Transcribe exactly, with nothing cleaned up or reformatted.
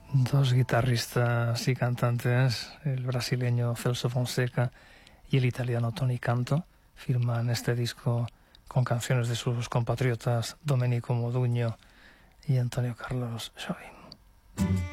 Dos guitarristas y cantantes, el brasileño Celso Fonseca y el italiano Tony Canto, firman este disco con canciones de sus compatriotas Domenico Modugno y Antonio Carlos Jobim.